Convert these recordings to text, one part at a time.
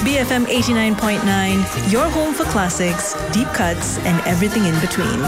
BFM 89.9, your home for classics, deep cuts, and everything in between.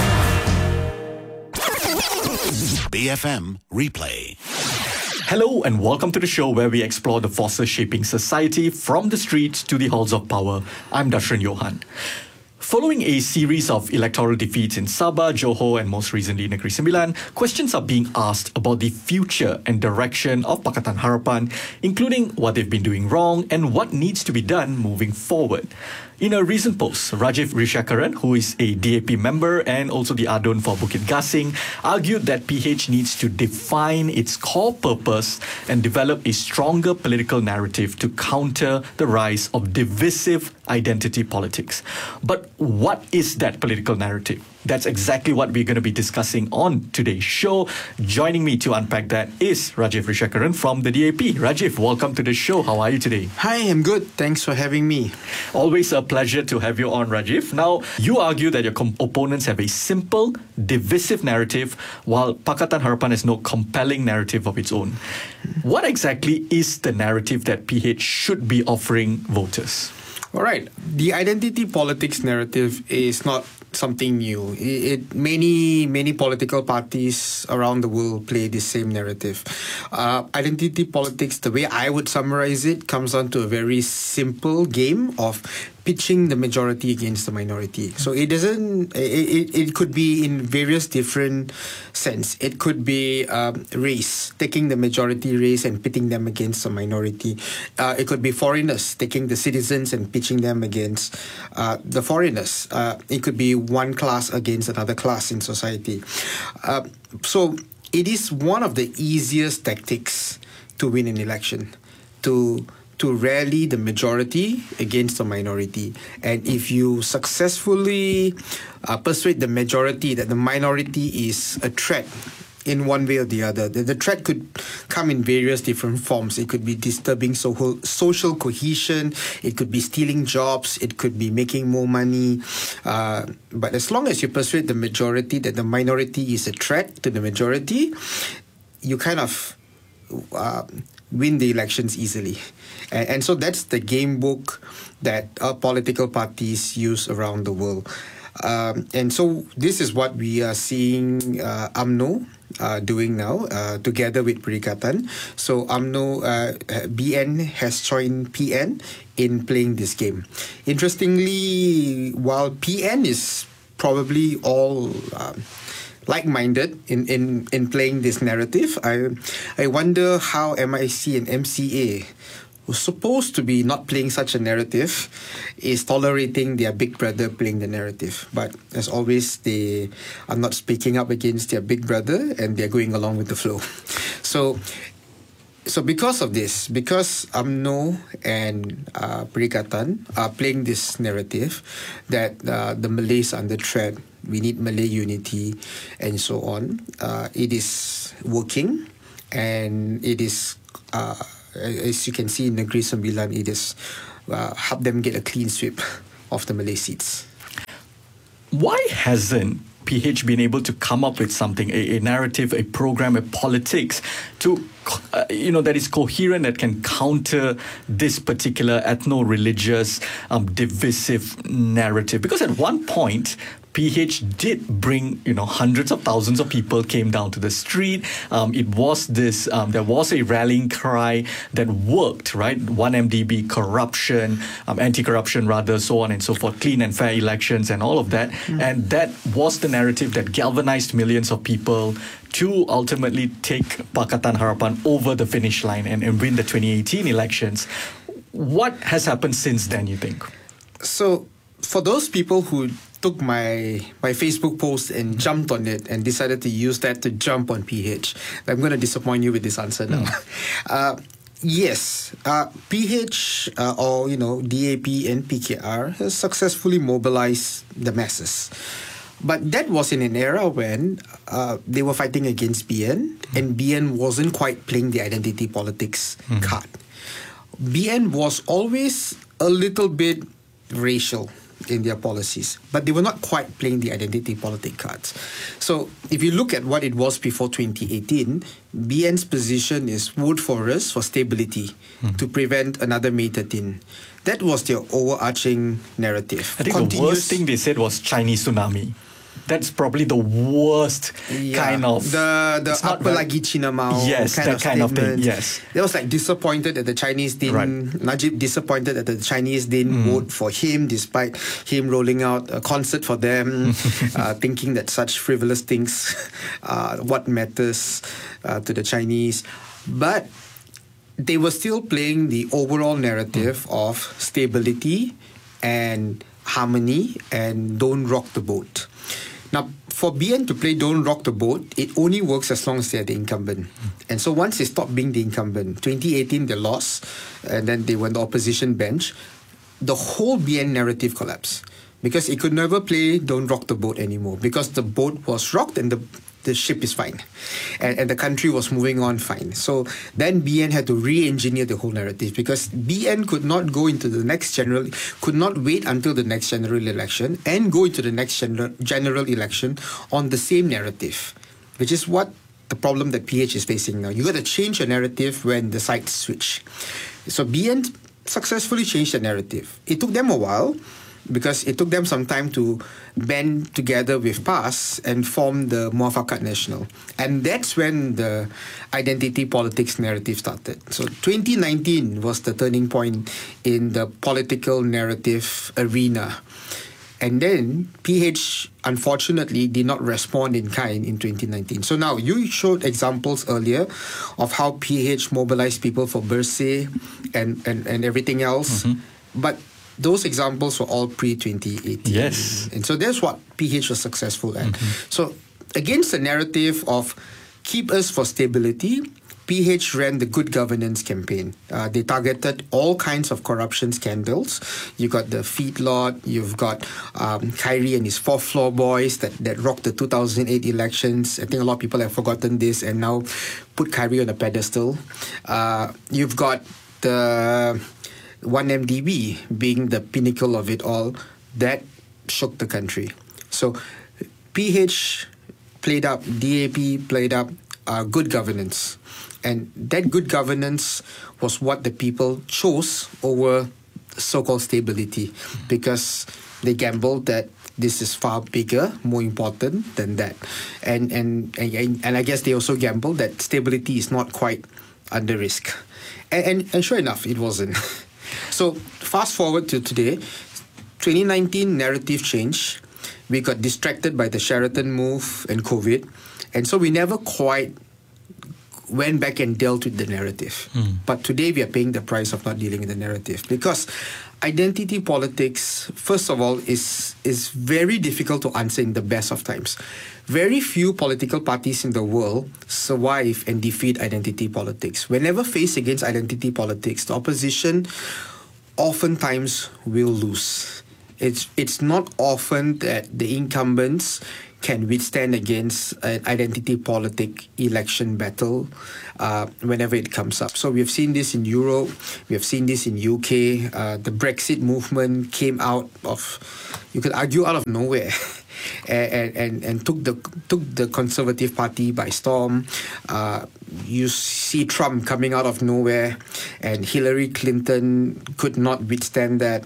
BFM Replay. Hello and welcome to the show where we explore the forces shaping society from the streets to the halls of power. I'm Dashran Johan. Following a series of electoral defeats in Sabah, Johor and most recently Negeri Sembilan, questions are being asked about the future and direction of Pakatan Harapan, including what they've been doing wrong and what needs to be done moving forward. In a recent post, Rajiv Rishakaran, who is a DAP member and also the Adun for Bukit Gasing, argued that PH needs to define its core purpose and develop a stronger political narrative to counter the rise of divisive identity politics. But what is that political narrative? That's exactly what we're going to be discussing on today's show. Joining me to unpack that is Rajiv Rishakaran from the DAP. Rajiv, welcome to the show. How are you today? Hi, I'm good. Thanks for having me. Always a pleasure to have you on, Rajiv. Now, you argue that your opponents have a simple, divisive narrative, while Pakatan Harapan has no compelling narrative of its own. What exactly is the narrative that PH should be offering voters? All right. The identity politics narrative is not something new. Many political parties around the world play the same narrative. Identity politics, the way I would summarize it, comes down to a very simple game of pitching the majority against the minority. So it doesn't. It could be in various different sense. It could be race, taking the majority race and pitting them against the minority. It could be foreigners, taking the citizens and pitching them against the foreigners. It could be one class against another class in society. So it is one of the easiest tactics to win an election, to rally the majority against the minority. And if you successfully persuade the majority that the minority is a threat in one way or the other, the threat could come in various different forms. It could be disturbing social cohesion, it could be stealing jobs, it could be making more money. But as long as you persuade the majority that the minority is a threat to the majority, you kind of win the elections easily. And so that's the game book that political parties use around the world. And so this is what we are seeing UMNO doing now, together with Perikatan. So UMNO, BN has joined PN in playing this game. Interestingly, while PN is probably all like-minded in playing this narrative, I wonder how MIC and MCA, who's supposed to be not playing such a narrative, is tolerating their big brother playing the narrative. But as always, they are not speaking up against their big brother and they're going along with the flow. So because of this, because UMNO and Perikatan are playing this narrative that the Malays are under threat, we need Malay unity and so on, it is working, and it is as you can see in Negeri Sembilan, it has helped them get a clean sweep of the Malay seats. Why hasn't PH been able to come up with something, a narrative, a program, a politics to, that is coherent, that can counter this particular ethno-religious divisive narrative? Because at one point, PH did bring, hundreds of thousands of people came down to the street. It was this, there was a rallying cry that worked, right? 1MDB, corruption, anti-corruption rather, so on and so forth, clean and fair elections and all of that. And that was the narrative that galvanized millions of people to ultimately take Pakatan Harapan over the finish line and win the 2018 elections. What has happened since then, you think? So, for those people who took my Facebook post and jumped on it and decided to use that to jump on PH, I'm going to disappoint you with this answer now. Yes, PH or DAP and PKR has successfully mobilized the masses. But that was in an era when they were fighting against BN, and BN wasn't quite playing the identity politics card. BN was always a little bit racial. in their policies, but they were not quite playing the identity politic cards. So if you look at what it was before 2018, BN's position is vote for us for stability to prevent another May 13. That was their overarching narrative. I think the worst thing they said was Chinese tsunami. That's probably the worst kind of... The apa lagi Cina mau kind of thing, yes. They was like disappointed that the Chinese didn't... Najib disappointed that the Chinese didn't vote for him despite him rolling out a concert for them, thinking that such frivolous things what matters to the Chinese. But they were still playing the overall narrative of stability and harmony and don't rock the boat. Now, for BN to play don't rock the boat, it only works as long as they're the incumbent. And so once they stop being the incumbent, 2018 they lost, and then they were on the opposition bench, the whole BN narrative collapsed. Because it could never play don't rock the boat anymore. Because the boat was rocked and the ship is fine. And the country was moving on fine. So then BN had to re-engineer the whole narrative because BN could not go into the next could not wait until the next general election and go into the next general election on the same narrative, which is what the problem that PH is facing now. You got to change your narrative when the sides switch. So BN successfully changed the narrative. It took them a while, because it took them some time to band together with PAS and form the Muafakat Nasional. And that's when the identity politics narrative started. So 2019 was the turning point in the political narrative arena. And then PH, unfortunately, did not respond in kind in 2019. So now, you showed examples earlier of how PH mobilized people for Bersih and everything else. But those examples were all pre-2018. Yes. And so that's what PH was successful at. So against the narrative of keep us for stability, PH ran the good governance campaign. They targeted all kinds of corruption scandals. You got the feedlot, you've got Khairi and his fourth floor boys that rocked the 2008 elections. I think a lot of people have forgotten this and now put Khairi on a pedestal. You've got the 1MDB being the pinnacle of it all. That shook the country. So PH played up, DAP played up good governance. And that good governance was what the people chose over so-called stability, because they gambled that this is far bigger, more important than that. And I guess they also gambled that stability is not quite under risk. And sure enough, it wasn't. So fast forward to today, 2019 narrative change. We got distracted by the Sheraton move and COVID. And so we never quite went back and dealt with the narrative. But today we are paying the price of not dealing with the narrative, because identity politics, first of all, is very difficult to answer in the best of times. Very few political parties in the world survive and defeat identity politics. Whenever faced against identity politics, the opposition oftentimes will lose. It's not often that the incumbents can withstand against an identity politic election battle whenever it comes up. So we have seen this in Europe, we have seen this in UK. The Brexit movement came out of, you could argue, out of nowhere. And took the Conservative Party by storm. You see Trump coming out of nowhere, and Hillary Clinton could not withstand that.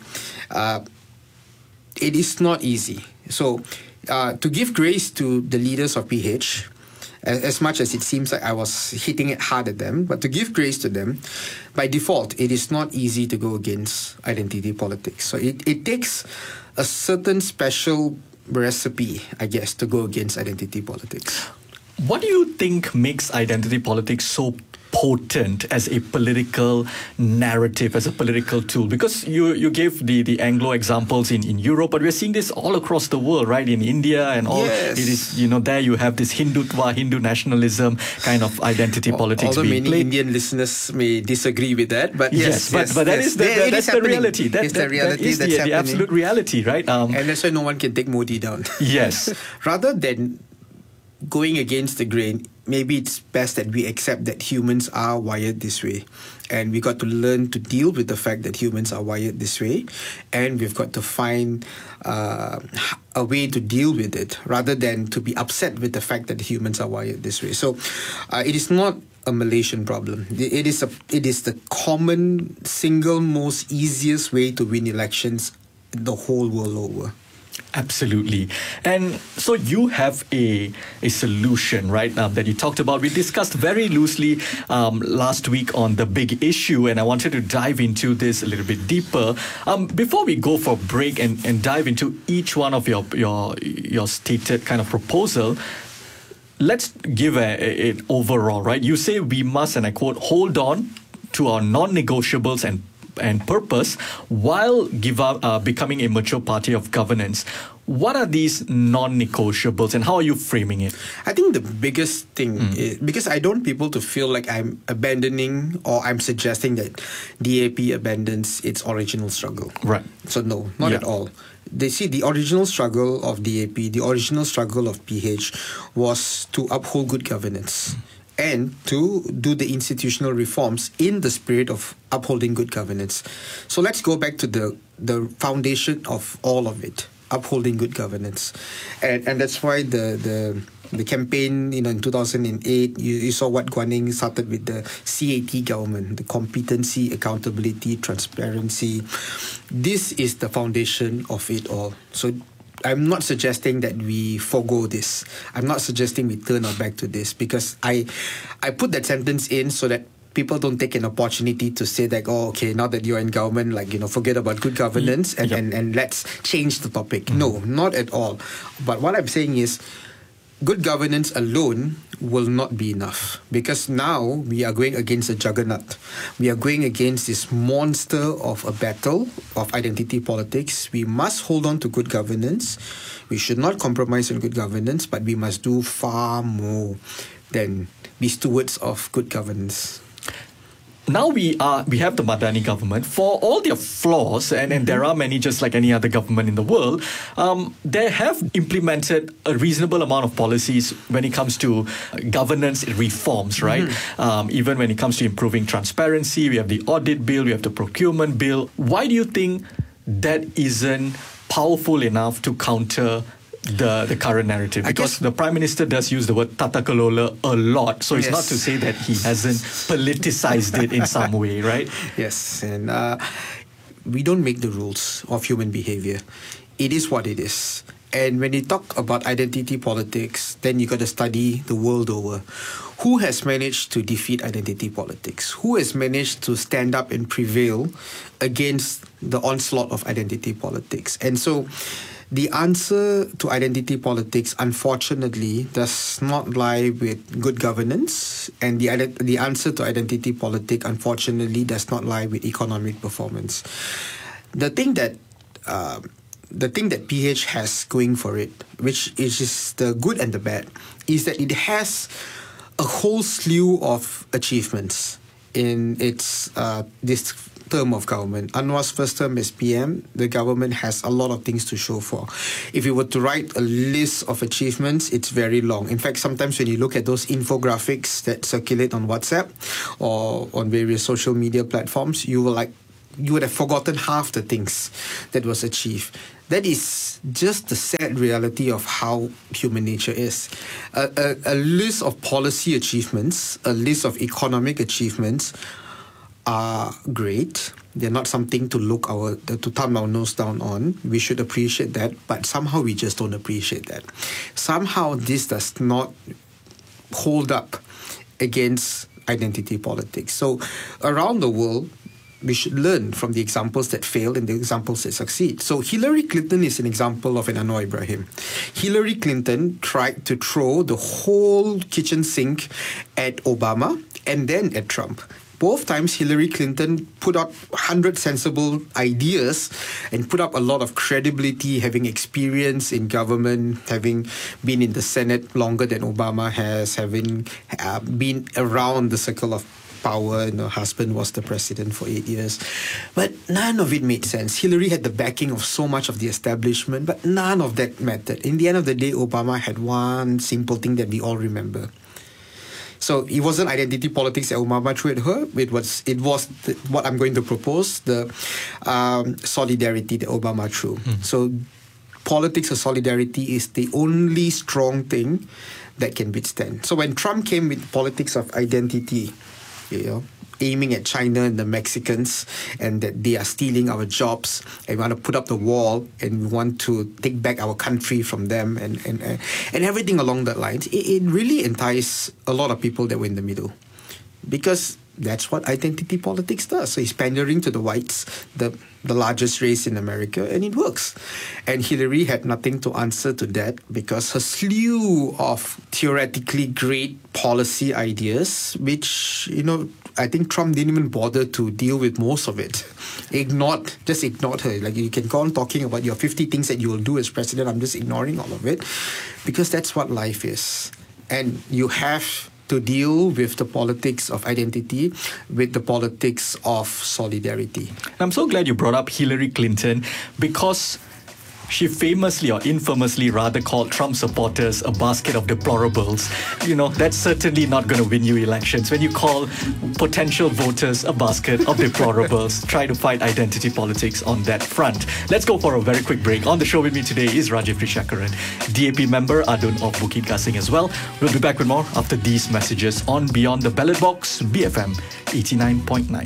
It is not easy. So to give grace to the leaders of PH, as much as it seems like I was hitting it hard at them, but to give grace to them, by default, it is not easy to go against identity politics. So it takes a certain special recipe, I guess, to go against identity politics. What do you think makes identity politics so potent as a political narrative, as a political tool? Because you gave the Anglo examples in Europe, but we're seeing this all across the world, right? In India and all. Yes. It is, there you have this Hindutva, Hindu nationalism kind of identity politics although being many played. Indian listeners may disagree with that, but yes, but that is that's the reality. It's the reality that's happening. The absolute reality, right? And that's why no one can take Modi down. Yes. Rather than going against the grain, maybe it's best that we accept that humans are wired this way. And we got to learn to deal with the fact that humans are wired this way. And we've got to find a way to deal with it rather than to be upset with the fact that humans are wired this way. So it is not a Malaysian problem. It is the common, single, most easiest way to win elections the whole world over. Absolutely. And so you have a solution, right, that you talked about. We discussed very loosely last week on the big issue, and I wanted to dive into this a little bit deeper. Before we go for a break and dive into each one of your stated kind of proposal, let's give an overall, right? You say we must, and I quote, hold on to our non-negotiables and purpose while becoming a mature party of governance. What are these non-negotiables and how are you framing it? I think the biggest thing is, because I don't want people to feel like I'm abandoning or I'm suggesting that DAP abandons its original struggle. Right. So no, not at all. They see the original struggle of DAP, the original struggle of PH was to uphold good governance. And to do the institutional reforms in the spirit of upholding good governance. So let's go back to the foundation of all of it, upholding good governance. And that's why the campaign, in 2008, you saw what Guan Eng started with the CAT government, the competency, accountability, transparency. This is the foundation of it all. So I'm not suggesting that we forgo this. I'm not suggesting we turn our back to this, because I put that sentence in so that people don't take an opportunity to say that, oh, okay, now that you're in government, forget about good governance and let's change the topic. No, not at all. But what I'm saying is, good governance alone will not be enough, because now we are going against a juggernaut. We are going against this monster of a battle of identity politics. We must hold on to good governance. We should not compromise on good governance, but we must do far more than be stewards of good governance. Now we have the Madani government. For all their flaws, and there are many, just like any other government in the world, they have implemented a reasonable amount of policies when it comes to governance reforms, right? Even when it comes to improving transparency, we have the audit bill, we have the procurement bill. Why do you think that isn't powerful enough to counter the current narrative? Because the Prime Minister does use the word Tata Kelola a lot, so it's not to say that he hasn't politicized it in some way, right? Yes, and we don't make the rules of human behavior. It is what it is. And when you talk about identity politics, then you got to study the world over. Who has managed to defeat identity politics? Who has managed to stand up and prevail against the onslaught of identity politics? And so the answer to identity politics, unfortunately, does not lie with good governance, and the answer to identity politics, unfortunately, does not lie with economic performance. The thing that PH has going for it, which is the good and the bad, is that it has a whole slew of achievements in its this term of government. Anwar's first term as PM, the government has a lot of things to show for. If you were to write a list of achievements, it's very long. In fact, sometimes when you look at those infographics that circulate on WhatsApp or on various social media platforms, you would have forgotten half the things that was achieved. That is just the sad reality of how human nature is. A list of policy achievements, a list of economic achievements are great. They're not something to thumb our nose down on. We should appreciate that, but somehow we just don't appreciate that. Somehow this does not hold up against identity politics. So around the world, we should learn from the examples that fail and the examples that succeed. So Hillary Clinton is an example of an Anwar Ibrahim. Hillary Clinton tried to throw the whole kitchen sink at Obama and then at Trump. Both times Hillary Clinton put up 100 sensible ideas and put up a lot of credibility, having experience in government, having been in the Senate longer than Obama has, having been around the circle of power, and her husband was the president for 8 years. But none of it made sense. Hillary had the backing of so much of the establishment, but none of that mattered. In the end of the day, Obama had one simple thing that we all remember. So it wasn't identity politics that Obama threw at her. It was what I'm going to propose, the solidarity that Obama threw. So politics of solidarity is the only strong thing that can withstand. So when Trump came with politics of identity, aiming at China and the Mexicans, and that they are stealing our jobs, and we want to put up the wall, and we want to take back our country from them, and everything along that line, it really enticed a lot of people that were in the middle. Because that's what identity politics does. So it's pandering to the whites, the largest race in America, and it works. And Hillary had nothing to answer to that because her slew of theoretically great policy ideas, which, I think Trump didn't even bother to deal with most of it. Just ignored her. Like, you can go on talking about your 50 things that you will do as president. I'm just ignoring all of it because that's what life is. And you have to deal with the politics of identity, with the politics of solidarity. I'm so glad you brought up Hillary Clinton because she famously or infamously rather called Trump supporters a basket of deplorables. That's certainly not going to win you elections. When you call potential voters a basket of deplorables, try to fight identity politics on that front. Let's go for a very quick break. On the show with me today is Rajiv Trishakaran, DAP member, Adun of Bukit Kasing as well. We'll be back with more after these messages on Beyond the Ballot Box, BFM 89.9.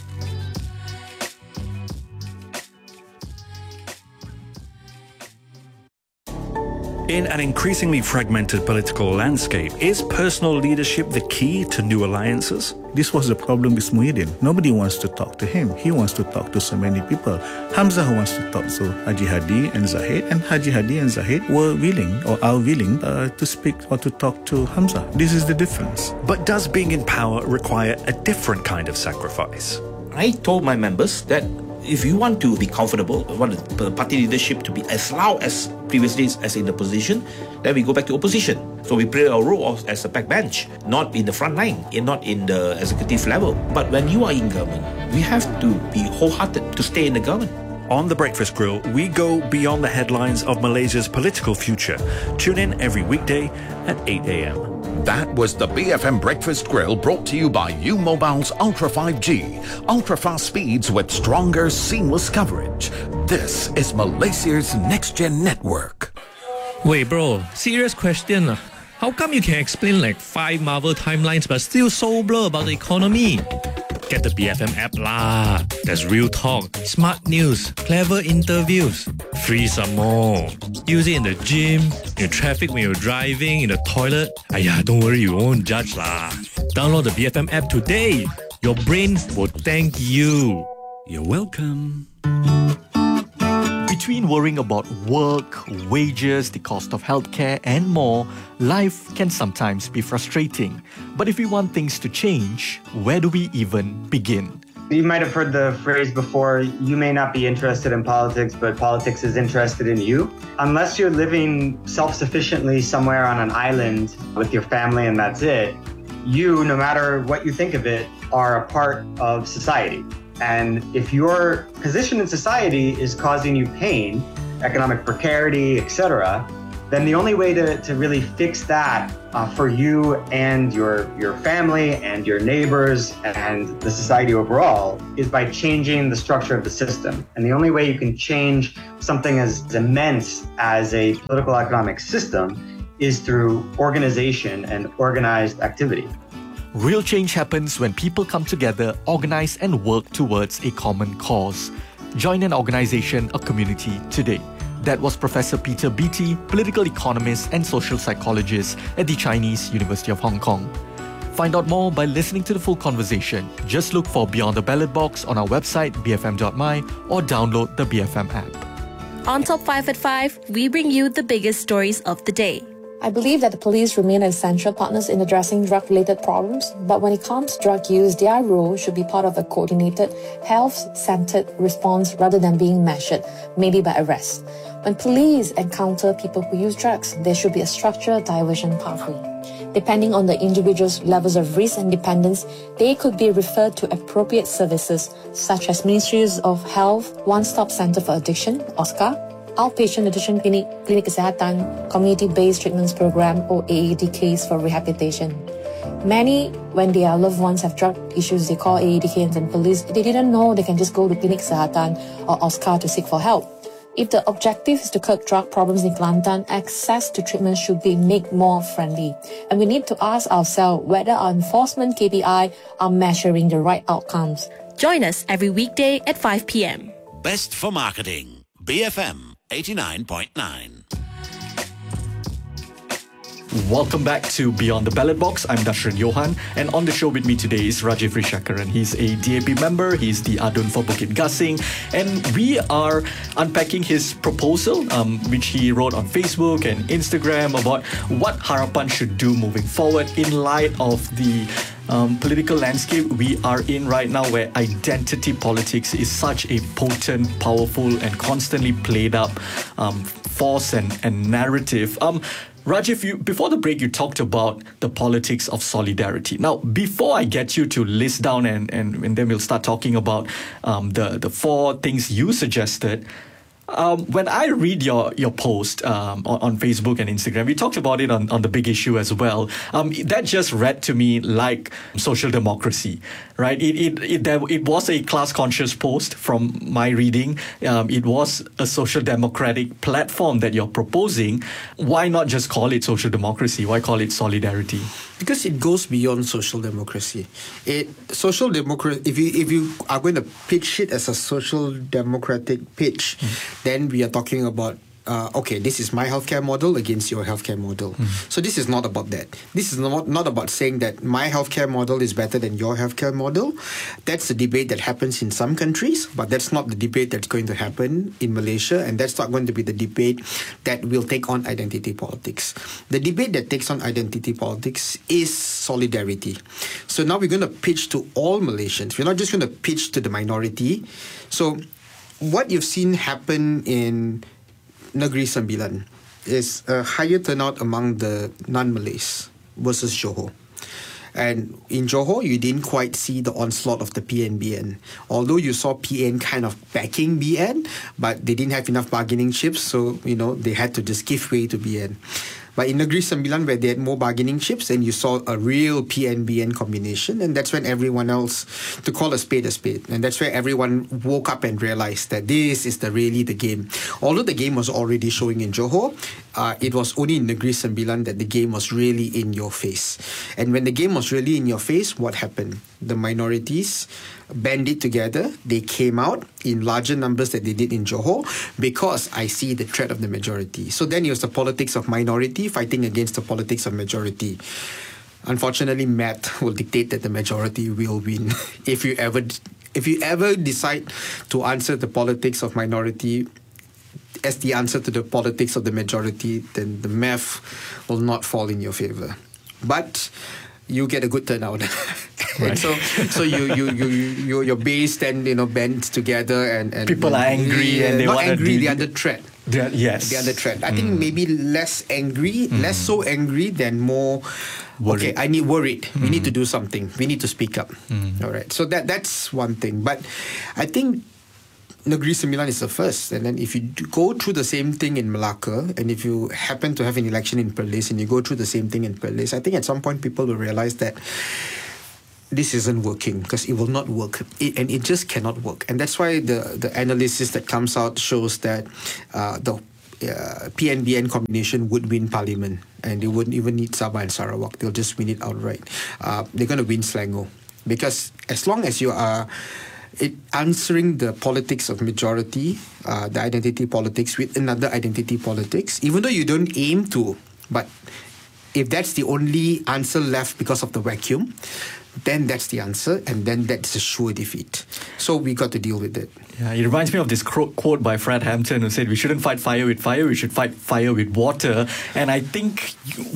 In an increasingly fragmented political landscape, is personal leadership the key to new alliances? This was the problem with Muhyiddin. Nobody wants to talk to him. He wants to talk to so many people. Hamza wants to talk to Haji Hadi and Zahid, and Haji Hadi and Zahid were willing or are willing to speak or to talk to Hamza. This is the difference. But does being in power require a different kind of sacrifice? I told my members that if you want to be comfortable, want the party leadership to be as loud as previous days as in the position, then we go back to opposition. So we play our role as a backbench, not in the front line, and not in the executive level. But when you are in government, we have to be wholehearted to stay in the government. On The Breakfast Grill, we go beyond the headlines of Malaysia's political future. Tune in every weekday at 8 a.m. That was the BFM Breakfast Grill, brought to you by U-Mobile's Ultra 5G. Ultra-fast speeds with stronger, seamless coverage. This is Malaysia's next-gen network. Wait, bro, serious question. How come you can explain like 5 Marvel timelines but still so blur about the economy? Get the BFM app lah. There's real talk, smart news, clever interviews. Free some more. Use it in the gym, in traffic when you're driving, in the toilet. Ayah, don't worry, you won't judge lah. Download the BFM app today. Your brain will thank you. You're welcome. Between worrying about work, wages, the cost of healthcare, and more, life can sometimes be frustrating. But if we want things to change, where do we even begin? You might have heard the phrase before, you may not be interested in politics, but politics is interested in you. Unless you're living self-sufficiently somewhere on an island with your family and that's it, you, no matter what you think of it, are a part of society. And if your position in society is causing you pain, economic precarity, etc., then the only way to really fix that for you and your family and your neighbors and the society overall is by changing the structure of the system. And the only way you can change something as immense as a political economic system is through organization and organized activity. Real change happens when people come together, organize and work towards a common cause. Join an organization, a community today. That was Professor Peter Beattie, political economist and social psychologist at the Chinese University of Hong Kong. Find out more by listening to the full conversation. Just look for Beyond the Ballot Box on our website, bfm.my, or download the BFM app. On Top 5 at 5, we bring you the biggest stories of the day. I believe that the police remain essential partners in addressing drug-related problems, but when it comes to drug use, their role should be part of a coordinated, health-centered response rather than being measured, maybe by arrest. When police encounter people who use drugs, there should be a structured diversion pathway. Depending on the individual's levels of risk and dependence, they could be referred to appropriate services such as Ministries of Health, One-Stop Center for Addiction, OSCA, Outpatient Addiction Clinic, Klinik Kesihatan, Community-Based Treatments Program or AADKs for rehabilitation. Many, when their loved ones have drug issues, they call AEDK and police. They didn't know they can just go to Clinic Kesihatan or Oscar to seek for help. If the objective is to curb drug problems in Kelantan, access to treatment should be made more friendly. And we need to ask ourselves whether our enforcement KPI are measuring the right outcomes. Join us every weekday at 5 p.m. Best for Marketing, BFM 89.9. Welcome back to Beyond the Ballot Box. I'm Dashran Johan, and on the show with me today is Rajiv Rishakaran. He's a DAP member, he's the Adun for Bukit Gasing, and we are unpacking his proposal, which he wrote on Facebook and Instagram about what Harapan should do moving forward in light of the political landscape we are in right now, where identity politics is such a potent, powerful, and constantly played up force and narrative. Rajiv, before the break, you talked about the politics of solidarity. Now, before I get you to list down and then we'll start talking about the four things you suggested, when I read your post on Facebook and Instagram, you talked about it on the big issue as well. That just read to me like social democracy, right? It was a class-conscious post from my reading. It was a social democratic platform that you're proposing. Why not just call it social democracy? Why call it solidarity? Because it goes beyond social democracy. Social democracy. If you are going to pitch it as a social democratic pitch, then we are talking about okay, this is my healthcare model against your healthcare model. So this is not about that. This is not about saying that my healthcare model is better than your healthcare model. That's the debate that happens in some countries, but that's not the debate that's going to happen in Malaysia, and that's not going to be the debate that will take on identity politics. The debate that takes on identity politics is solidarity. So now we're going to pitch to all Malaysians. We're not just going to pitch to the minority. So what you've seen happen in Negeri Sembilan is a higher turnout among the non-Malays versus Johor. And in Johor, you didn't quite see the onslaught of the PN-BN. Although you saw PN kind of backing BN, but they didn't have enough bargaining chips, so, they had to just give way to BN. But in Negeri Sembilan, where they had more bargaining chips, then you saw a real PN-BN combination, and that's when everyone else, to call a spade, and that's where everyone woke up and realized that this is really the game. Although the game was already showing in Johor, it was only in Negeri Sembilan that the game was really in your face. And when the game was really in your face, what happened? The minorities banded together. They came out in larger numbers than they did in Johor because I see the threat of the majority. So then it was the politics of minority fighting against the politics of majority. Unfortunately, math will dictate that the majority will win. If you ever decide to answer the politics of minority as the answer to the politics of the majority, then the math will not fall in your favor. But you get a good turnout. Right. So your base then bends together and people are angry and they not want angry, to they're under threat. Yes, they're under threat. I think maybe less angry, less so angry than more worried. Okay, worried. We need to do something. We need to speak up. All right. So that's one thing. But I think Negeri Sembilan is the first, and then if you go through the same thing in Malacca, and if you happen to have an election in Perlis and you go through the same thing in Perlis, I think at some point people will realize that this isn't working because it will not work, and it just cannot work. And that's why the analysis that comes out shows that the PN-BN combination would win Parliament, and they wouldn't even need Sabah and Sarawak. They'll just win it outright. They're going to win Selangor, because as long as you are answering the politics of majority, the identity politics with another identity politics, even though you don't aim to, but if that's the only answer left because of the vacuum, then that's the answer, and then that's a sure defeat. So we got to deal with it. Yeah, it reminds me of this quote by Fred Hampton, who said, we shouldn't fight fire with fire, we should fight fire with water. And I think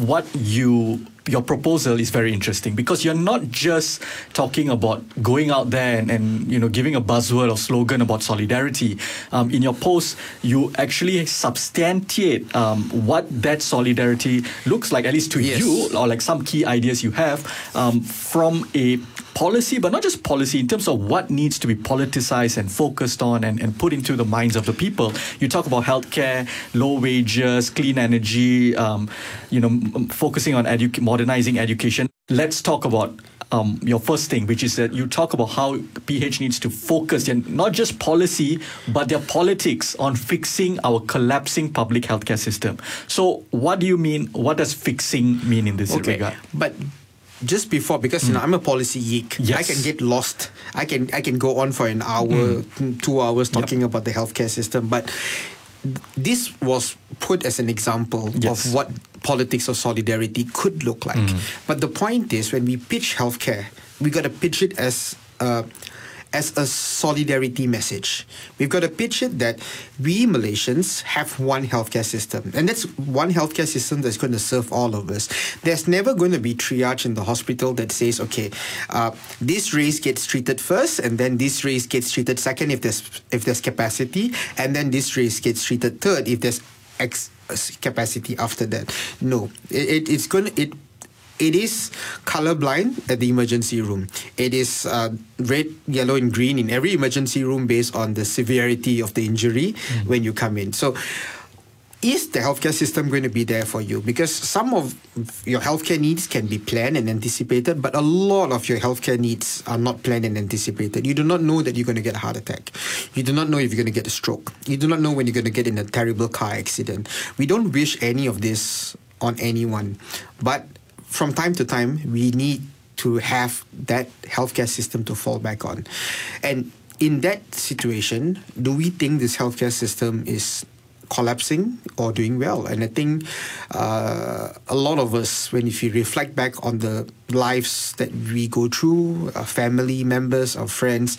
your proposal is very interesting, because you're not just talking about going out there and giving a buzzword or slogan about solidarity. In your post, you actually substantiate what that solidarity looks like, at least to you, or like some key ideas you have from a policy, but not just policy, in terms of what needs to be politicized and focused on and put into the minds of the people. You talk about healthcare, low wages, clean energy, focusing on modernizing education. Let's talk about your first thing, which is that you talk about how PH needs to focus, and not just policy, but their politics on fixing our collapsing public healthcare system. So what do you mean? What does fixing mean in this regard? But just before, because I'm a policy geek, I can get lost. I can go on for an hour, 2 hours talking about the healthcare system, but this was put as an example of what politics of solidarity could look like. But the point is, when we pitch healthcare, we got to pitch it as a solidarity message. We've got to pitch it that we Malaysians have one healthcare system, and that's one healthcare system that's going to serve all of us. There's never going to be triage in the hospital that says, okay, this race gets treated first, and then this race gets treated second if there's capacity, and then this race gets treated third if there's capacity after that. No, it is colorblind at the emergency room. It is red, yellow, and green in every emergency room based on the severity of the injury when you come in. So, is the healthcare system going to be there for you? Because some of your healthcare needs can be planned and anticipated, but a lot of your healthcare needs are not planned and anticipated. You do not know that you're going to get a heart attack. You do not know if you're going to get a stroke. You do not know when you're going to get in a terrible car accident. We don't wish any of this on anyone, but from time to time, we need to have that healthcare system to fall back on. And in that situation, do we think this healthcare system is collapsing or doing well? And I think a lot of us, if you reflect back on the lives that we go through, our family members, our friends,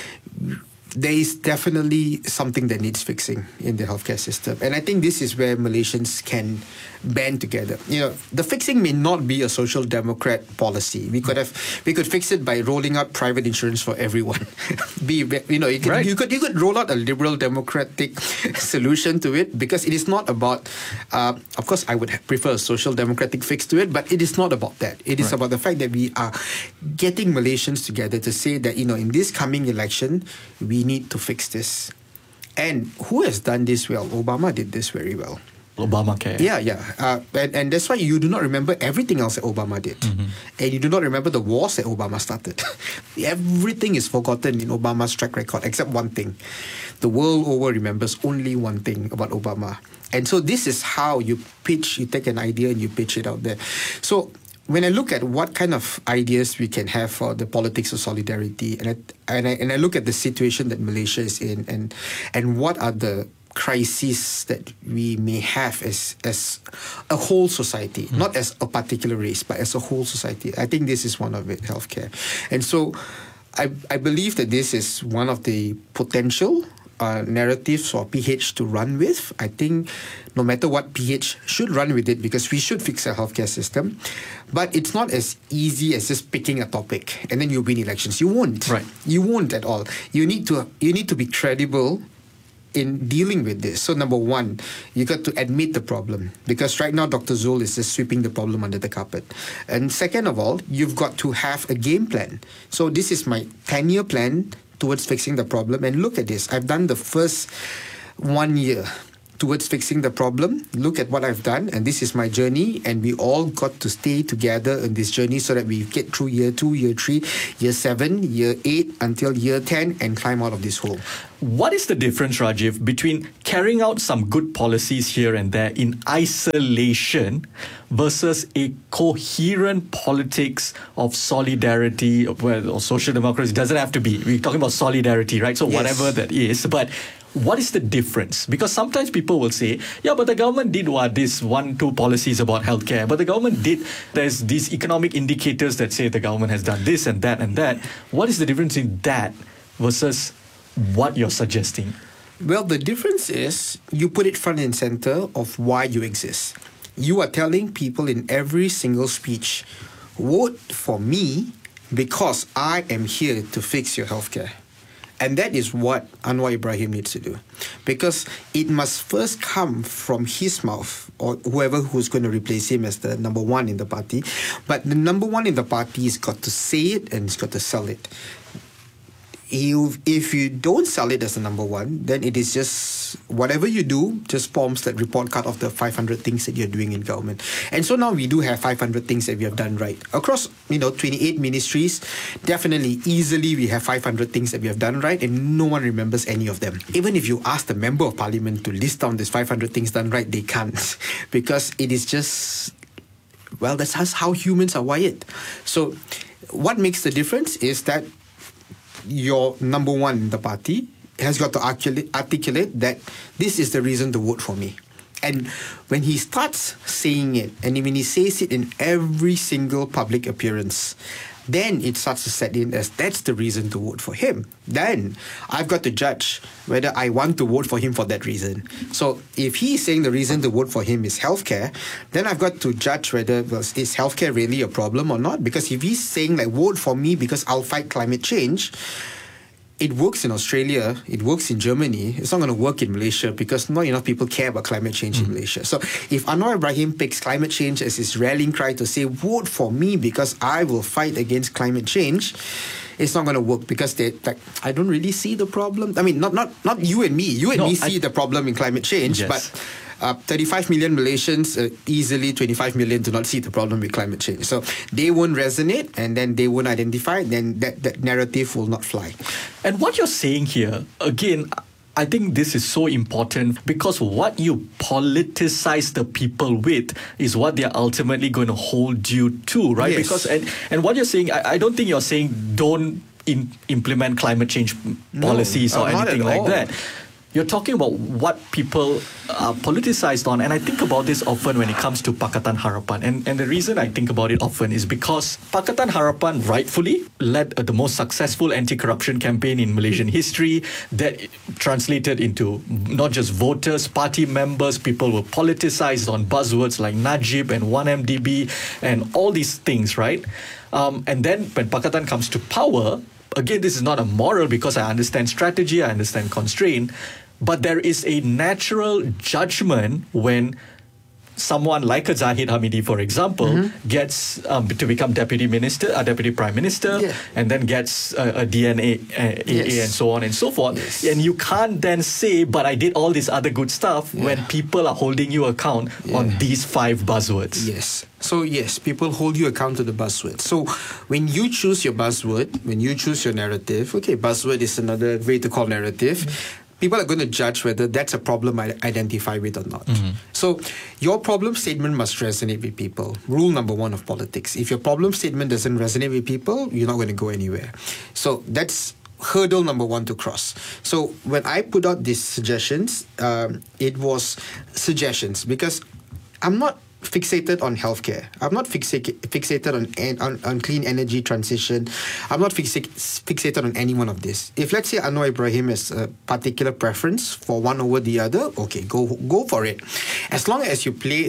there is definitely something that needs fixing in the healthcare system. And I think this is where Malaysians can band together. The fixing may not be a social democrat policy. We could fix it by rolling out private insurance for everyone. You could roll out a liberal democratic solution to it, because it is not about, of course I would prefer a social democratic fix to it, but it is not about that. It is about the fact that we are getting Malaysians together to say that, in this coming election, we need to fix this. And who has done this well? Obama did this very well. Obamacare. Yeah. And that's why you do not remember everything else that Obama did. And you do not remember the wars that Obama started. Everything is forgotten in Obama's track record, except one thing. The world over remembers only one thing about Obama. And so this is how you take an idea and you pitch it out there. So when I look at what kind of ideas we can have for the politics of solidarity, and I look at the situation that Malaysia is in, and what are the crises that we may have as a whole society, not as a particular race, but as a whole society. I think this is one of it, healthcare. And so I believe that this is one of the potential narratives for PH to run with. I think no matter what, PH should run with it, because we should fix our healthcare system. But it's not as easy as just picking a topic and then you win elections. You won't. Right. You won't at all. You need to be credible in dealing with this. So number one, you got to admit the problem, because right now Dr. Zul is just sweeping the problem under the carpet. And second of all, you've got to have a game plan. So this is my 10-year plan towards fixing the problem. And look at this. I've done the first 1 year towards fixing the problem. Look at what I've done, and this is my journey, and we all got to stay together in this journey so that we get through year 2, year 3, year 7, year 8 until year 10 and climb out of this hole. What is the difference, Rajiv, between carrying out some good policies here and there in isolation versus a coherent politics of solidarity, or social democracy? It doesn't have to be. We're talking about solidarity, right? So whatever that is, but what is the difference? Because sometimes people will say, yeah, but the government did these 1-2 policies about healthcare, but the government there's these economic indicators that say the government has done this and that and that. What is the difference in that versus what you're suggesting? Well, the difference is you put it front and center of why you exist. You are telling people in every single speech, vote for me because I am here to fix your healthcare. And that is what Anwar Ibrahim needs to do. Because it must first come from his mouth, or whoever who's going to replace him as the number one in the party. But the number one in the party has got to say it and he's got to sell it. If you don't sell it as the number one, then it is just because whatever you do just forms that report card of the 500 things that you're doing in government. And so now we do have 500 things that we have done right. Across, 28 ministries, definitely, easily we have 500 things that we have done right, and no one remembers any of them. Even if you ask the member of parliament to list down these 500 things done right, they can't. Because it is just, well, that's how humans are wired. So what makes the difference is that your number one in the party has got to articulate that this is the reason to vote for me. And when he starts saying it, and when he says it in every single public appearance, then it starts to set in as that's the reason to vote for him. Then I've got to judge whether I want to vote for him for that reason. So if he's saying the reason to vote for him is healthcare, then I've got to judge whether is healthcare really a problem or not. Because if he's saying like vote for me because I'll fight climate change, it works in Australia, it works in Germany, it's not going to work in Malaysia because not enough people care about climate change in Malaysia. So if Anwar Ibrahim picks climate change as his rallying cry to say, vote for me because I will fight against climate change, it's not going to work because I don't really see the problem. I mean, not you and me. You and me see the problem in climate change, yes. But 35 million Malaysians, easily 25 million do not see the problem with climate change. So they won't resonate and then they won't identify, then that narrative will not fly. And what you're saying here, again, I think this is so important because what you politicize the people with is what they're ultimately going to hold you to, right? Yes. Because and what you're saying, I don't think you're saying don't implement climate change policies or anything like that. You're talking about what people are politicized on, and I think about this often when it comes to Pakatan Harapan. And the reason I think about it often is because Pakatan Harapan rightfully led the most successful anti-corruption campaign in Malaysian history that translated into not just voters, party members, people were politicized on buzzwords like Najib and 1MDB and all these things, right? And then when Pakatan comes to power, again, this is not a moral because I understand strategy, I understand constraint, but there is a natural judgment when someone like a Zahid Hamidi, for example, gets to become deputy prime minister, and then gets a DNA and so on and so forth. Yes. And you can't then say, but I did all this other good stuff when people are holding you account on these 5 buzzwords. Yes. So yes, people hold you account to the buzzword. So when you choose your buzzword, when you choose your narrative, okay, buzzword is another way to call narrative. People are going to judge whether that's a problem I identify with or not. So your problem statement must resonate with people. Rule number 1 of politics. If your problem statement doesn't resonate with people, you're not going to go anywhere. So that's hurdle number 1 to cross. So when I put out these suggestions, it was suggestions because I'm not fixated on healthcare. I'm not fixated on clean energy transition. I'm not fixated on any one of this. If let's say Anwar Ibrahim has a particular preference for one over the other, okay, go for it. As long as you play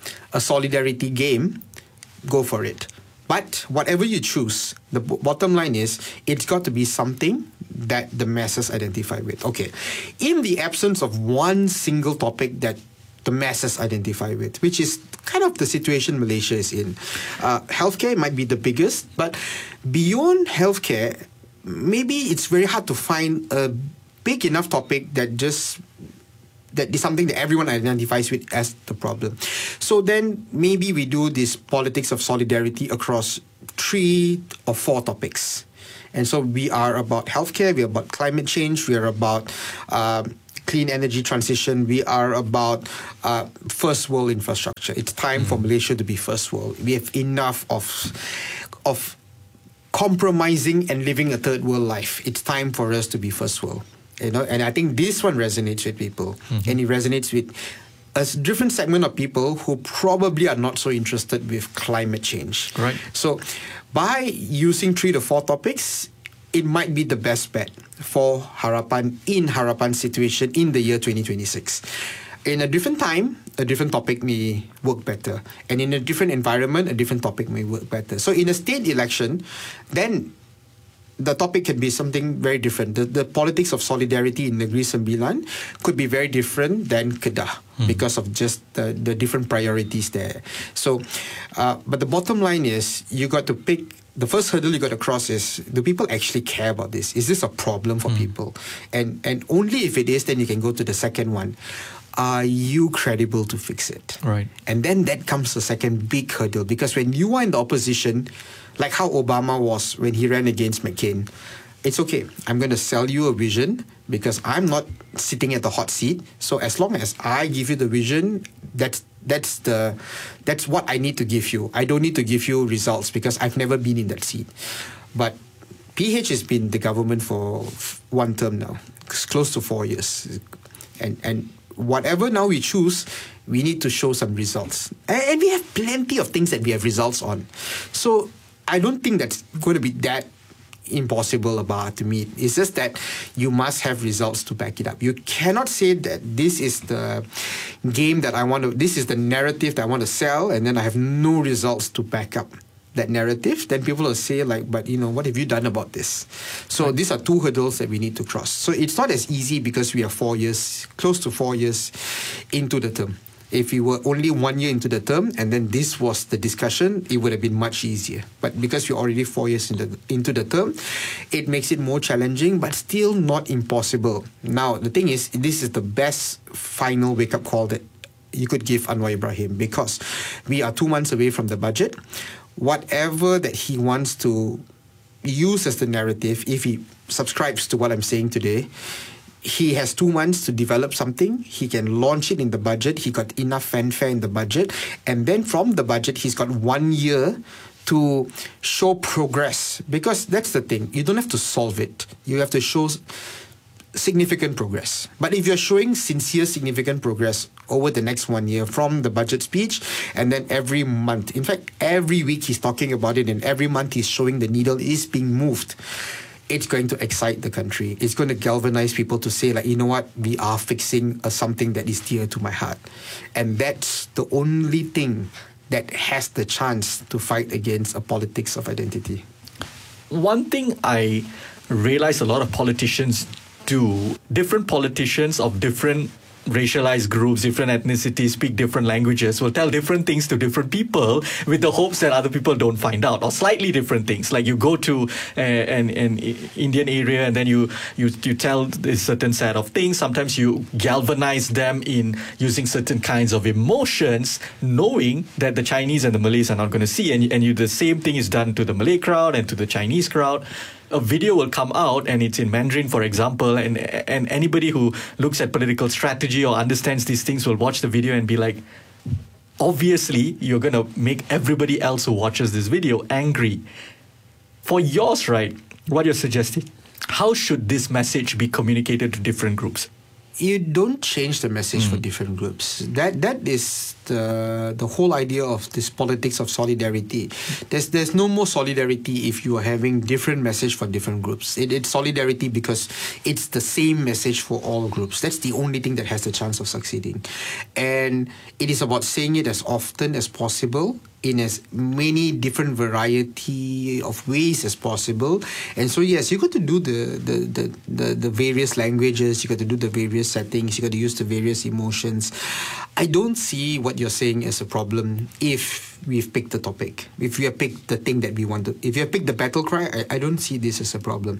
a solidarity game, go for it. But whatever you choose, the bottom line is it's got to be something that the masses identify with. Okay, in the absence of one single topic that the masses identify with, which is kind of the situation Malaysia is in. Healthcare might be the biggest, but beyond healthcare, maybe it's very hard to find a big enough topic that is something that everyone identifies with as the problem. So then maybe we do this politics of solidarity across 3 or 4 topics. And so we are about healthcare, we are about climate change, we are about clean energy transition, we are about first world infrastructure. It's time for Malaysia to be first world. We have enough of compromising and living a third world life. It's time for us to be first world. And I think this one resonates with people, and it resonates with a different segment of people who probably are not so interested with climate change. Right. So by using 3 to 4 topics, it might be the best bet for Harapan in Harapan's situation in the year 2026. In a different time, a different topic may work better. And in a different environment, a different topic may work better. So in a state election, then the topic can be something very different. The politics of solidarity in Negeri Sembilan could be very different than Kedah because of just the different priorities there. So, but the bottom line is you got to pick. The first hurdle you got to cross is, do people actually care about this? Is this a problem for people? And only if it is, then you can go to the second one. Are you credible to fix it? Right. And then that comes the second big hurdle, because when you are in the opposition, like how Obama was when he ran against McCain, it's okay. I'm going to sell you a vision because I'm not sitting at the hot seat. So as long as I give you the vision, that's what I need to give you. I don't need to give you results because I've never been in that seat. But PH has been the government for one term now. It's close to 4 years. And whatever now we choose, we need to show some results. And we have plenty of things that we have results on. So I don't think that's going to be that impossible about to meet. It's just that you must have results to back it up. You cannot say that this is the game that I want to, this is the narrative that I want to sell, and then I have no results to back up that narrative. Then people will say like, but what have you done about this? So these are two hurdles that we need to cross. So it's not as easy because we are 4 years, close to 4 years into the term. If we were only 1 year into the term and then this was the discussion, it would have been much easier. But because we're already 4 years into the term, it makes it more challenging, but still not impossible. Now, the thing is, this is the best final wake-up call that you could give Anwar Ibrahim, because we are 2 months away from the budget. Whatever that he wants to use as the narrative, if he subscribes to what I'm saying today, he has 2 months to develop something. He can launch it in the budget. He got enough fanfare in the budget. And then from the budget, he's got 1 year to show progress. Because that's the thing. You don't have to solve it. You have to show significant progress. But if you're showing sincere, significant progress over the next 1 year from the budget speech, and then every month, in fact, every week he's talking about it, and every month he's showing the needle is being moved, it's going to excite the country. It's going to galvanize people to say, like, you know what, we are fixing something that is dear to my heart. And that's the only thing that has the chance to fight against a politics of identity. One thing I realize a lot of politicians do, different politicians of different racialized groups, different ethnicities, speak different languages, will tell different things to different people with the hopes that other people don't find out, or slightly different things. Like you go to an Indian area and then you tell a certain set of things. Sometimes you galvanize them in using certain kinds of emotions, knowing that the Chinese and the Malays are not going to see. And the same thing is done to the Malay crowd and to the Chinese crowd. A video will come out and it's in Mandarin, for example, and anybody who looks at political strategy or understands these things will watch the video and be like, obviously, you're going to make everybody else who watches this video angry. For yours, right, what you're suggesting, how should this message be communicated to different groups? You don't change the message for different groups. That is the whole idea of this politics of solidarity. There's no more solidarity if you are having different message for different groups. It's solidarity because it's the same message for all groups. That's the only thing that has the chance of succeeding. And it is about saying it as often as possible, in as many different variety of ways as possible. And so yes, you got to do the various languages, you got to do the various settings, you got to use the various emotions. I don't see what you're saying as a problem if we've picked the topic, if we have picked the thing that we want to, if you have picked the battle cry, I don't see this as a problem.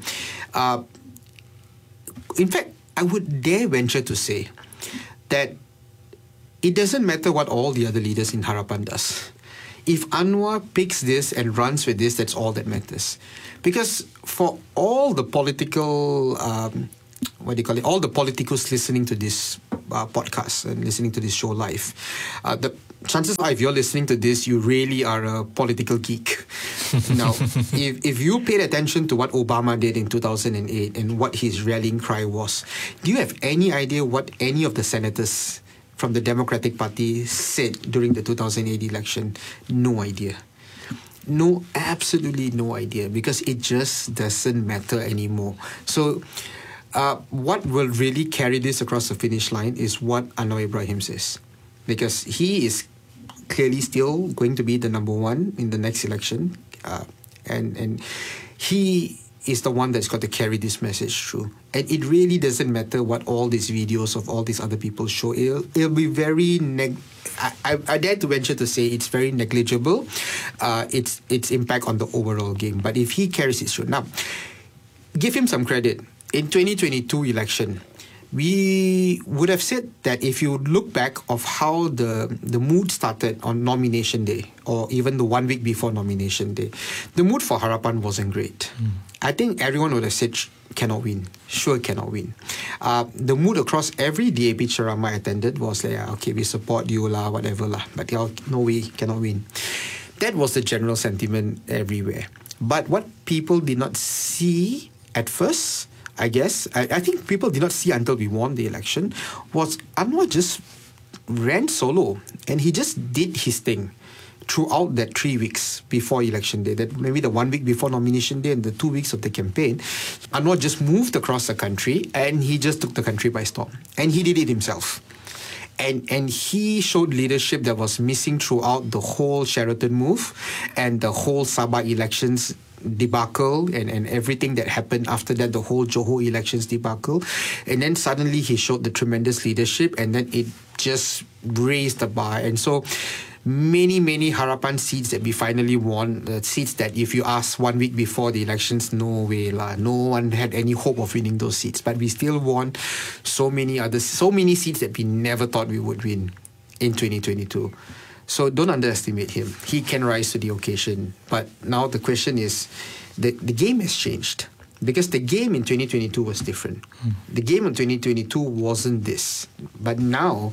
In fact, I would dare venture to say that it doesn't matter what all the other leaders in Harapan does. If Anwar picks this and runs with this, that's all that matters. Because for all the political, all the politicos listening to this podcast and listening to this show live, the chances are if you're listening to this, you really are a political geek. Now, if you paid attention to what Obama did in 2008 and what his rallying cry was, do you have any idea what any of the senators from the Democratic Party said during the 2008 election? No idea. No, absolutely no idea, because it just doesn't matter anymore. So what will really carry this across the finish line is what Anwar Ibrahim says, because he is clearly still going to be the number one in the next election, and he is the one that's got to carry this message through. And it really doesn't matter what all these videos of all these other people show. It'll be very I dare to venture to say it's very negligible, its impact on the overall game. But if he carries it through. Now, give him some credit. In 2022 election, we would have said that if you look back of how the mood started on nomination day, or even the 1 week before nomination day, the mood for Harapan wasn't great. I think everyone would have said cannot win. Sure cannot win. The mood across every DAP ceramah I attended was like, okay, we support you lah, whatever lah, but no way, cannot win. That was the general sentiment everywhere. But what people did not see at first, I guess, I think people did not see until we won the election, was Anwar just ran solo and he just did his thing throughout that 3 weeks before election day, that maybe the 1 week before nomination day and the 2 weeks of the campaign. Anwar just moved across the country and he just took the country by storm. And he did it himself. And he showed leadership that was missing throughout the whole Sheraton move and the whole Sabah elections debacle and everything that happened after that, the whole Johor elections debacle. And then suddenly he showed the tremendous leadership and then it just raised the bar. And so many Harapan seats that we finally won, seats that if you ask 1 week before the elections, no way lah, no one had any hope of winning those seats. But we still won so many seats that we never thought we would win in 2022. So don't underestimate him. He can rise to the occasion. But now the question is, the game has changed. Because the game in 2022 was different. The game in 2022 wasn't this. But now,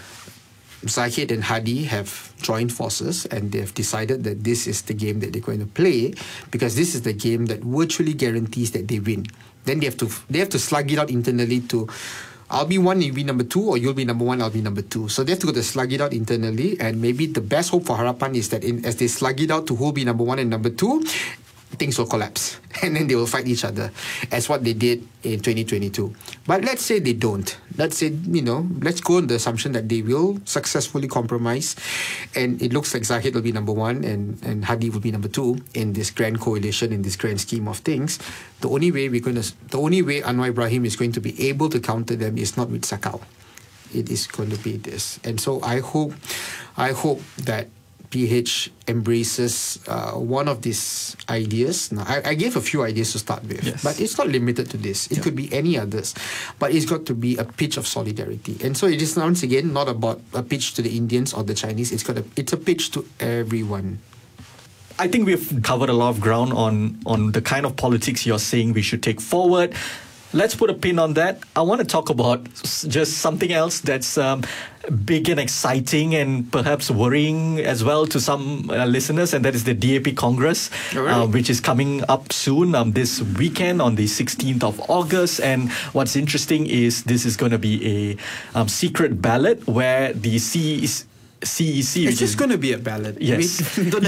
Zahid and Hadi have joined forces and they have decided that this is the game that they're going to play, because this is the game that virtually guarantees that they win. Then they have to slug it out internally to, I'll be one, you'll be number two, or you'll be number one, I'll be number two. So they have to go to slug it out internally, and maybe the best hope for Harapan is that as they slug it out to who'll be number one and number two, things will collapse and then they will fight each other as what they did in 2022. But let's say they don't. Let's say, let's go on the assumption that they will successfully compromise and it looks like Zahid will be number one and Hadi will be number two in this grand coalition, in this grand scheme of things. The only way Anwar Ibrahim is going to be able to counter them is not with Sakau. It is going to be this. And so I hope that PH embraces one of these ideas. Now, I gave a few ideas to start with, yes, but it's not limited to this. It could be any others, but it's got to be a pitch of solidarity. And so it is once again not about a pitch to the Indians or the Chinese. It's a pitch to everyone. I think we've covered a lot of ground on the kind of politics you're saying we should take forward. Let's put a pin on that. I want to talk about just something else that's big and exciting and perhaps worrying as well to some listeners, and that is the DAP Congress, which is coming up soon this weekend on the 16th of August. And what's interesting is this is going to be a secret ballot where the CEC. It's just going to be a ballot. Yes.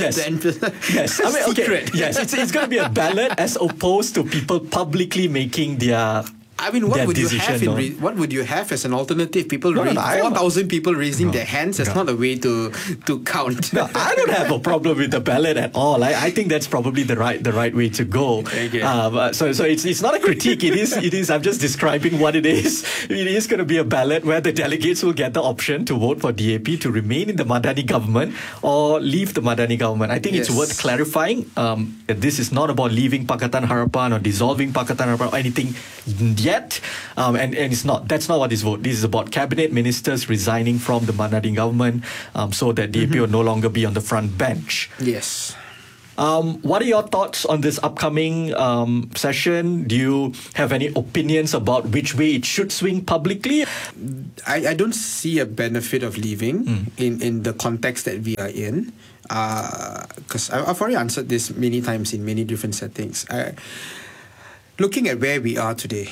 Yes. I mean, okay. Yes. It's going to be a ballot as opposed to people publicly making their. I mean, what would you have as an alternative? 4,000 people raising their hands. That's not a way to count. No, I don't have a problem with the ballot at all. I think that's probably the right way to go. Okay. So it's not a critique. It is. I'm just describing what it is. It is going to be a ballot where the delegates will get the option to vote for DAP to remain in the Madani government or leave the Madani government. I think it's worth clarifying. This is not about leaving Pakatan Harapan or dissolving Pakatan Harapan or anything yet, and it's not. That's not what this vote. This is about cabinet ministers resigning from the Madani government, so that DAP will no longer be on the front bench. Yes. What are your thoughts on this upcoming session? Do you have any opinions about which way it should swing publicly? I don't see a benefit of leaving in the context that we are in, because I've already answered this many times in many different settings. Looking at where we are today,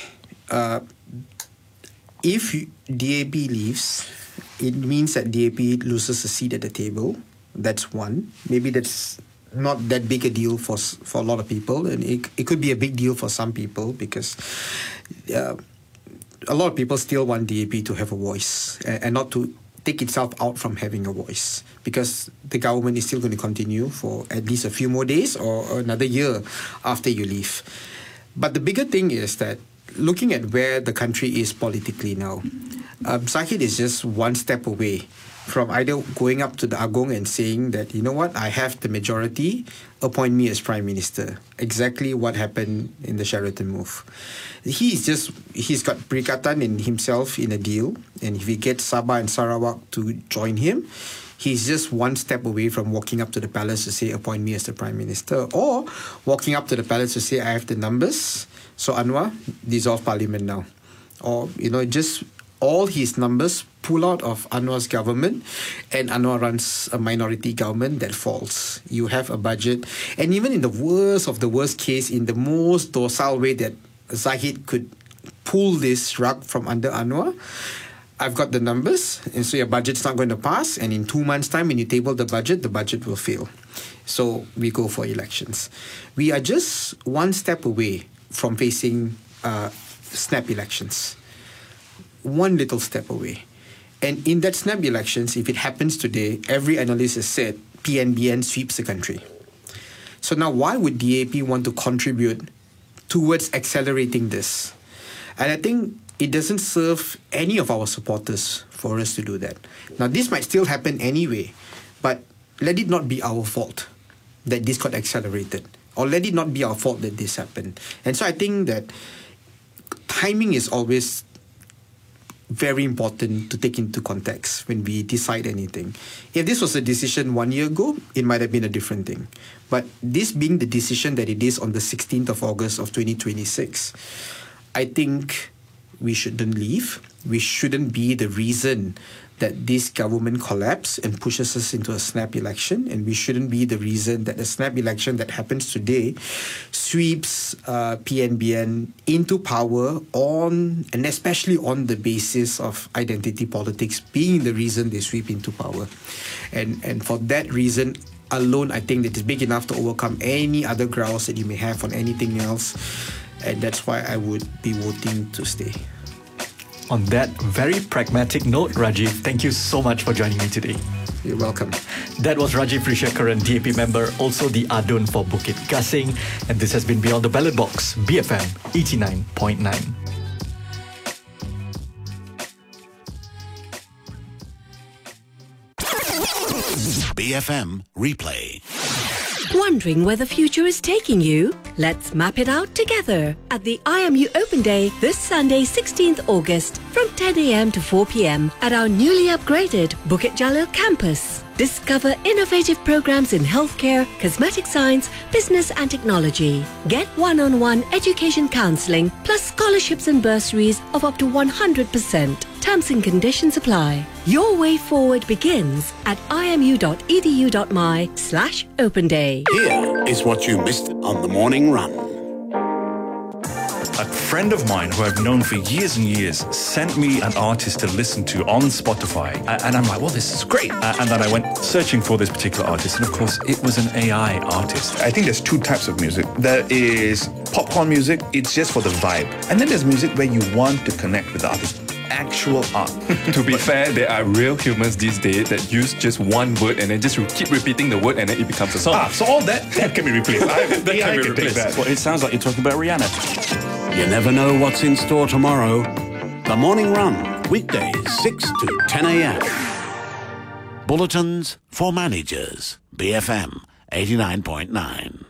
if DAP leaves, it means that DAP loses a seat at the table. That's one. Maybe that's not that big a deal for a lot of people, and it could be a big deal for some people because a lot of people still want DAP to have a voice and not to take itself out from having a voice, because the government is still going to continue for at least a few more days or another year after you leave. But the bigger thing is that looking at where the country is politically now, Zahid is just one step away from either going up to the Agong and saying that, you know what, I have the majority, appoint me as Prime Minister. Exactly what happened in the Sheraton move. He's got Perikatan in himself in a deal, and if he gets Sabah and Sarawak to join him, he's just one step away from walking up to the palace to say, appoint me as the Prime Minister, or walking up to the palace to say, I have the numbers, so Anwar, dissolve Parliament now. Or, just all his numbers pull out of Anwar's government, and Anwar runs a minority government that falls. You have a budget, and even in the worst of the worst case, in the most docile way that Zahid could pull this rug from under Anwar, I've got the numbers, and so your budget's not going to pass, and in 2 months' time, when you table the budget will fail. So we go for elections. We are just one step away from facing snap elections. One little step away. And in that snap elections, if it happens today, every analyst has said PNBN sweeps the country. So now why would DAP want to contribute towards accelerating this? And I think it doesn't serve any of our supporters for us to do that. Now, this might still happen anyway, but let it not be our fault that this got accelerated, or let it not be our fault that this happened. And so I think that timing is always very important to take into context when we decide anything. If this was a decision 1 year ago, it might have been a different thing. But this being the decision that it is on the 16th of August of 2026, I think we shouldn't leave. We shouldn't be the reason that this government collapse and pushes us into a snap election, and we shouldn't be the reason that the snap election that happens today sweeps PNBN into power on, and especially on the basis of identity politics being the reason they sweep into power. And for that reason alone, I think that is big enough to overcome any other grounds that you may have on anything else, and that's why I would be voting to stay. On that very pragmatic note, Rajiv, thank you so much for joining me today. You're welcome. That was Rajiv Rishyakaran, DAP member, also the Adun for Bukit Gasing, and this has been Beyond the Ballot Box, BFM 89.9. BFM Replay. Wondering where the future is taking you? Let's map it out together at the IMU Open Day this Sunday, 16th August from 10 a.m. to 4 p.m. at our newly upgraded Bukit Jalil campus. Discover innovative programs in healthcare, cosmetic science, business and technology. Get one-on-one education counselling plus scholarships and bursaries of up to 100%. Terms and conditions apply. Your way forward begins at imu.edu.my/open-day. Here is what you missed on the morning run. A friend of mine who I've known for years and years sent me an artist to listen to on Spotify. And I'm like, well, this is great. And then I went searching for this particular artist. And of course, it was an AI artist. I think there's two types of music. There is popcorn music. It's just for the vibe. And then there's music where you want to connect with the artist. Actual art. To be fair, there are real humans these days that use just one word and then just keep repeating the word and then it becomes a song. So all that can be replaced. That can be replaced. Well, it sounds like you're talking about Rihanna. You never know what's in store tomorrow. The Morning Run, weekdays 6 to 10 a.m. Bulletins for managers. BFM 89.9.